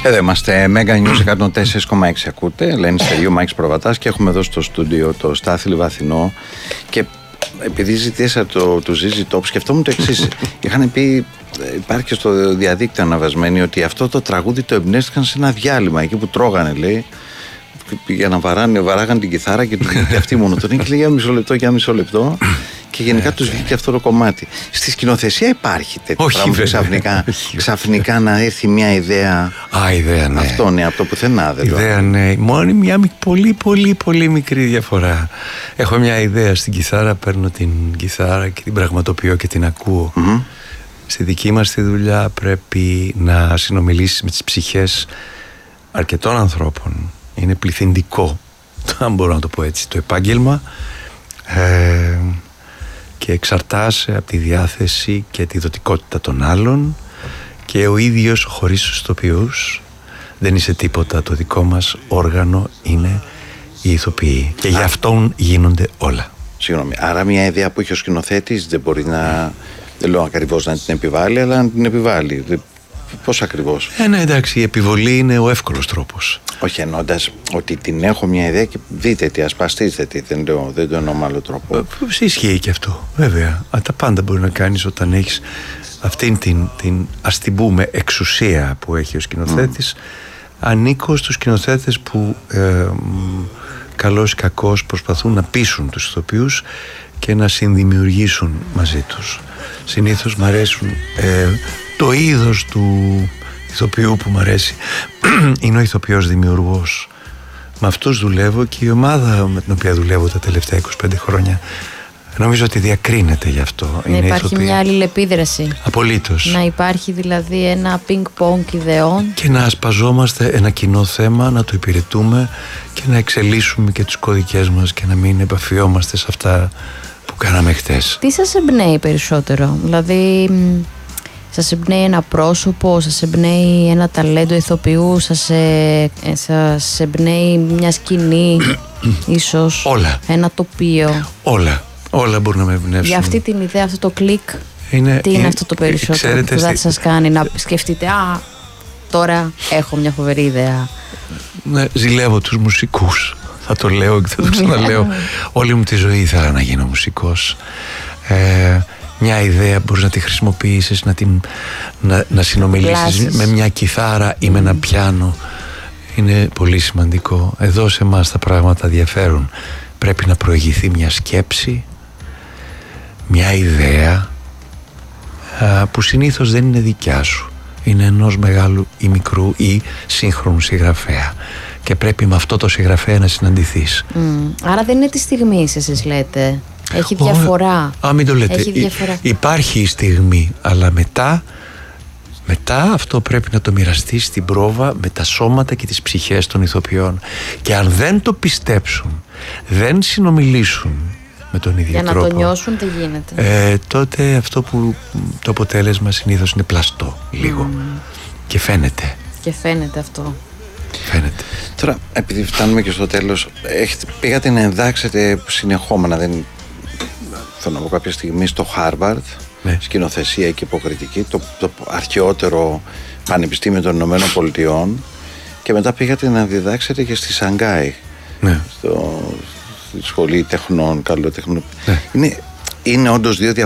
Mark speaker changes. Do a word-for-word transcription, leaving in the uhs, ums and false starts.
Speaker 1: Εδώ είμαστε, Mega News εκατόν τέσσερα κόμμα έξι ακούτε, Ελένη Στεριού, Μάκης Προβατάς, και έχουμε εδώ στο στούντιο το Στάθη Λιβαθινό. Και επειδή ζητήσα το, το ζι ζι Top, σκεφτόμουν το εξής. Είχαν πει, υπάρχει και στο διαδίκτυο αναβασμένοι, ότι αυτό το τραγούδι το εμπνεύστηκαν σε ένα διάλειμμα εκεί που τρώγανε, λέει, για να βαράνε, βαράγαν την κιθάρα και του βγήκε αυτή μονοτονία και λέει για μισό λεπτό, για μισό λεπτό. Και γενικά τους βγήκε αυτό το κομμάτι. Στη σκηνοθεσία υπάρχει τέτοιο πράγμα ξαφνικά, ξαφνικά να έρθει μια ιδέα.
Speaker 2: Α, ιδέα, ναι.
Speaker 1: Αυτό, ναι, από το πουθενά δεν λέω.
Speaker 2: Ιδέα, ναι. Μόνο μια πολύ πολύ πολύ μικρή διαφορά. Έχω μια ιδέα στην κιθάρα, παίρνω την κιθάρα και την πραγματοποιώ και την ακούω. Mm-hmm. Στη δική μας τη δουλειά πρέπει να συνομιλήσεις με τις ψυχές αρκετών ανθρώπων. Είναι πληθυντικό, αν μπορώ να το πω έτσι, το επάγγελμα. Ε, και εξαρτάσαι από τη διάθεση και τη δοτικότητα των άλλων, και ο ίδιος χωρίς τους ηθοποιούς δεν είσαι τίποτα. Το δικό μας όργανο είναι οι ηθοποιοί και γι' αυτόν γίνονται όλα.
Speaker 1: Συγγνώμη, άρα μια ιδέα που έχει ο σκηνοθέτης δεν μπορεί να, δεν λέω ακριβώς να την επιβάλλει, αλλά να την επιβάλλει. Πώς ακριβώς?
Speaker 2: Ε, ναι, εντάξει, η επιβολή είναι ο εύκολος τρόπος.
Speaker 1: Όχι, εννοώντας ότι την έχω μια ιδέα και δείτε τι, ασπαστείτε τι, δεν το, δεν το εννοώ με άλλο τρόπο.
Speaker 2: Ε, ισχύει και αυτό, βέβαια. Α, τα πάντα μπορεί να κάνεις όταν έχεις αυτήν την, την, ας την πούμε, εξουσία που έχει ο σκηνοθέτης. Mm. Ανήκω στους σκηνοθέτες που ε, καλώς ή κακώς προσπαθούν να πείσουν τους ηθοποιούς και να συνδημιουργήσουν μαζί τους. Συνήθως μ' αρέσουν ε, το είδος του ηθοποιού που μ' αρέσει είναι ο ηθοποιός δημιουργός. Με αυτούς δουλεύω, και η ομάδα με την οποία δουλεύω τα τελευταία είκοσι πέντε χρόνια νομίζω ότι διακρίνεται γι' αυτό.
Speaker 3: Να
Speaker 2: είναι
Speaker 3: υπάρχει
Speaker 2: ηθοποιοί.
Speaker 3: μια αλληλεπίδραση.
Speaker 2: Απολύτως.
Speaker 3: Να υπάρχει δηλαδή ένα πινκ-πονγκ ιδεών.
Speaker 2: Και να ασπαζόμαστε ένα κοινό θέμα, να το υπηρετούμε και να εξελίσσουμε και τους κωδικές μας και να μην επαφιόμαστε σε αυτά που κάναμε χτες.
Speaker 3: Τι σας εμπνέει περισσότερο? Δηλαδή, σας εμπνέει ένα πρόσωπο, σας εμπνέει ένα ταλέντο ηθοποιού, σας, ε, σας εμπνέει μια σκηνή, ίσως
Speaker 2: όλα.
Speaker 3: Ένα τοπίο?
Speaker 2: Όλα, όλα μπορούν να με εμπνεύσουν.
Speaker 3: Για αυτή την ιδέα, αυτό το κλικ,
Speaker 2: είναι,
Speaker 3: τι είναι,
Speaker 2: είναι
Speaker 3: αυτό το περισσότερο
Speaker 2: ξέρετε,
Speaker 3: που θα
Speaker 2: στη...
Speaker 3: σας κάνει να σκεφτείτε, α, τώρα έχω μια φοβερή ιδέα?
Speaker 2: Ναι, ζηλεύω τους μουσικούς. Θα το λέω και θα το ξαναλέω. Όλη μου τη ζωή ήθελα να γίνω μουσικός. Ε, μια ιδέα μπορείς να τη χρησιμοποιήσεις, να, την, να, να συνομιλήσεις Πλάσεις. με μια κιθάρα ή με ένα πιάνο. Είναι πολύ σημαντικό. Εδώ σε εμάς τα πράγματα διαφέρουν. Πρέπει να προηγηθεί μια σκέψη, μια ιδέα α, που συνήθως δεν είναι δικιά σου. Είναι ενός μεγάλου ή μικρού ή σύγχρονου συγγραφέα. Και πρέπει με αυτό το συγγραφέα να συναντηθείς.
Speaker 3: Mm. Άρα δεν είναι τη στιγμή, εσείς λέτε. Έχει διαφορά.
Speaker 2: Α, μην το λέτε.
Speaker 3: Έχει διαφορά.
Speaker 2: Υπάρχει η στιγμή, αλλά μετά, μετά αυτό πρέπει να το μοιραστείς στην πρόβα με τα σώματα και τις ψυχές των ηθοποιών. Και αν δεν το πιστέψουν, δεν συνομιλήσουν με τον ίδιο
Speaker 3: για
Speaker 2: τρόπο,
Speaker 3: να το νιώσουν, τι γίνεται.
Speaker 2: Ε, τότε αυτό που το αποτέλεσμα συνήθως είναι πλαστό λίγο. Mm. Και φαίνεται.
Speaker 3: Και φαίνεται αυτό.
Speaker 2: Φαίνεται.
Speaker 1: Τώρα, επειδή φτάνουμε και στο τέλος, έχετε, πήγατε να εντάξετε συνεχόμενα, δεν θέλω να πω, κάποια στιγμή στο Χάρβαρντ, ναι. Σκηνοθεσία και υποκριτική, το, το αρχαιότερο πανεπιστήμιο των Ηνωμένων Πολιτειών, και μετά πήγατε να διδάξετε και στη Σανγκάη,
Speaker 2: ναι.
Speaker 1: στο, στη σχολή τεχνών, καλλιτεχνών.
Speaker 2: Ναι.
Speaker 1: Είναι, είναι όντως δύο